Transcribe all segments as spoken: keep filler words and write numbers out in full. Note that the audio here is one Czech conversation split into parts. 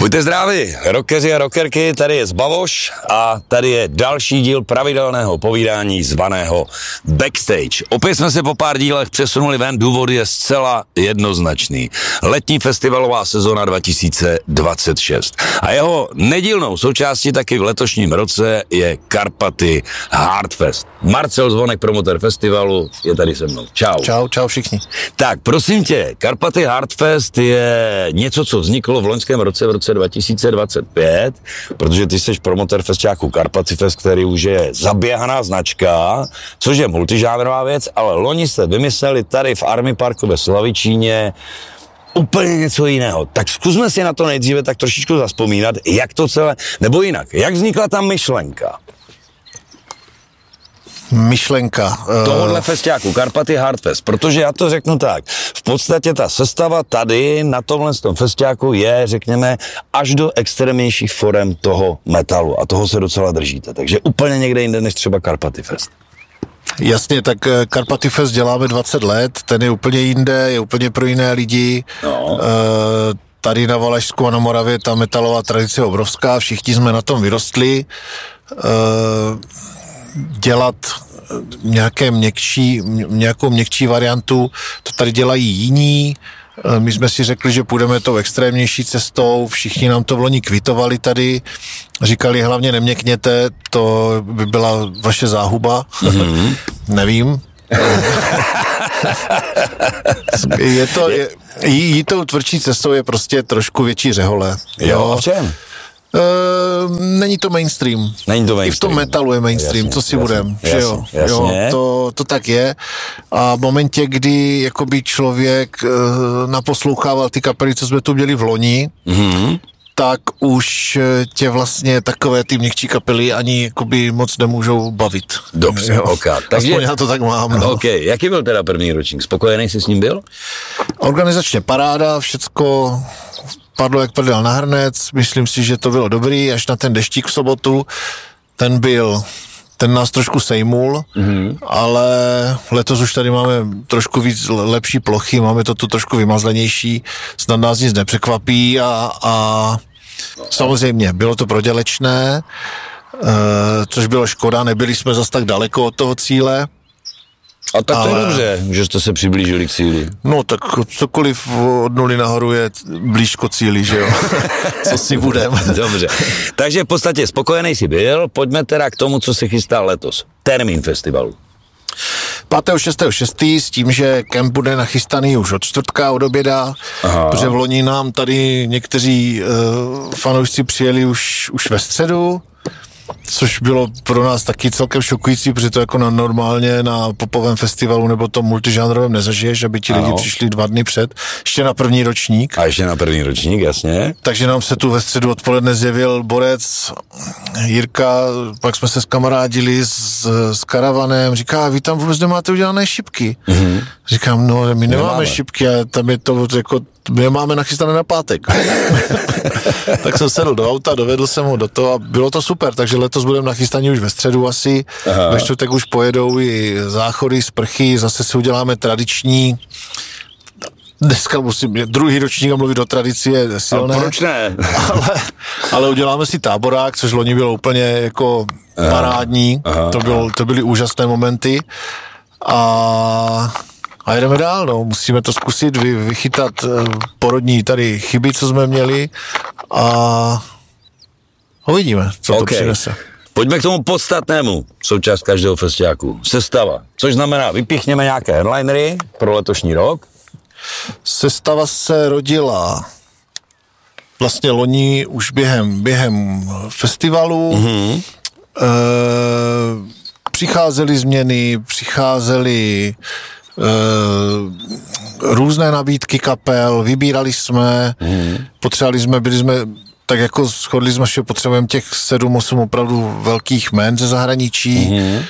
Buďte zdraví, rockeři a rockerky, tady je Zbavoš a tady je další díl pravidelného povídání zvaného Backstage. Opět jsme se po pár dílech přesunuli ven, důvod je zcela jednoznačný. Letní festivalová sezona dva tisíce dvacet šest a jeho nedílnou součástí taky v letošním roce je Karpaty Hardfest. Marcel Zvonek, promotér festivalu, je tady se mnou. Čau. Čau, čau všichni. Tak, prosím tě, Karpaty Hardfest je něco, co vzniklo v loňském roce, v roce dva tisíce dvacet pět, protože ty jsi promotér festiáku Karpaty Fest, který už je zaběhaná značka, což je multižánrová věc, ale loni jste vymysleli tady v Army Parku ve Slavičíně úplně něco jiného. Tak zkusme si na to nejdříve tak trošičku zazpomínat, jak to celé, nebo jinak, jak vznikla ta myšlenka? Myšlenka. Tohohle uh... festiáku, Karpaty Hardfest, protože já to řeknu tak, v podstatě ta sestava tady na tomhle tom festiáku je, řekněme, až do extrémnějších forem toho metalu a toho se docela držíte, takže úplně někde jinde než třeba Karpaty Fest. Jasně, tak Karpaty Fest děláme dvacet let, ten je úplně jinde, je úplně pro jiné lidi. No. Uh, tady na Valašsku a na Moravě ta metalová tradice je obrovská, všichni jsme na tom vyrostli. Uh, dělat nějaké měkčí, nějakou měkčí variantu, to tady dělají jiní. My jsme si řekli, že půjdeme tou extrémnější cestou, všichni nám to v loni kvitovali tady, říkali hlavně neměkněte, to by byla vaše záhuba, mm-hmm. Nevím. je to, je, jí tou tvrdší cestou je prostě trošku větší řehole. Jo, jo. V čem? Uh, není to mainstream. Není to mainstream. I v tom metalu je mainstream, jasně, co si jasně, budem, jasně, že jo, jasně. jo to, to tak je. A v momentě, kdy jakoby člověk uh, naposlouchával ty kapely, co jsme tu měli v loni, mm-hmm. tak už tě vlastně takové ty měkčí kapely ani jakoby moc nemůžou bavit. Dobře, jo. Ok. Takže aspoň já to tak mám. No. Ok, jaký byl teda první ročník? Spokojený jsi s ním byl? Organizačně paráda, všecko padlo jak prdel na hrnec, myslím si, že to bylo dobrý, až na ten deštík v sobotu, ten byl, ten nás trošku sejmul, mm-hmm. ale letos už tady máme trošku víc lepší plochy, máme to tu trošku vymazlenější, snad nás nic nepřekvapí a, a samozřejmě bylo to prodělečné, uh, což bylo škoda, nebyli jsme zas tak daleko od toho cíle. A tak ale... to je dobře, že jste se přiblížili k cíli. No tak cokoliv od nuly nahoru je blížko cíli, že jo? Co si budem. Dobře. Takže v podstatě spokojený jsi byl, pojďme teda k tomu, co se chystá letos. Termín festivalu. pátého šestého šestého s tím, že kemp bude nachystaný už od čtvrtka, od oběda, aha. Protože v loni nám tady někteří uh, fanoušci přijeli už, už ve středu, což bylo pro nás taky celkem šokující, protože to jako na normálně na popovém festivalu nebo tom multižánrovém nezažiješ, aby ti ano. lidi přišli dva dny před, ještě na první ročník. A ještě na první ročník, jasně. Takže nám se tu ve středu odpoledne zjevil borec Jirka, pak jsme se skamarádili s, s karavanem, říká, vy tam vůbec nemáte udělané šipky. Mm-hmm. Říkám, no my nemáme, nemáme šipky a tam je to jako, my je máme nachystané na pátek. Tak jsem sedl do auta, dovedl jsem ho do toho a bylo to super, takže letos budeme nachystaní už ve středu asi, aha. Ve čtvrtek už pojedou i záchody, sprchy, zase si uděláme tradiční. Dneska musím, druhý ročník a mluvit o tradici je silné. A proč ne? ale, ale uděláme si táborák, což loni bylo úplně jako aha. parádní, aha. To, bylo, to byly úžasné momenty a... A jedeme dál, no, musíme to zkusit vy, vychytat porodní tady chyby, co jsme měli a uvidíme, co okay. to přinese. Pojďme k tomu podstatnému, součást každého festiáku, sestava, což znamená, vypíchněme nějaké headlinery pro letošní rok. Sestava se rodila vlastně loni už během, během festivalu, mm-hmm. e, přicházely změny, přicházely Uh, různé nabídky kapel, vybírali jsme, mm. potřebovali jsme, byli jsme, tak jako shodli jsme, že potřebujeme těch sedm, osm opravdu velkých jmen ze zahraničí. Mm. Uh,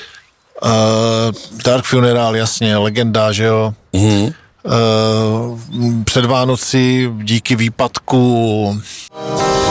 Dark Funeral, jasně, legenda, že jo. Mm. Uh, před Vánoci díky výpadku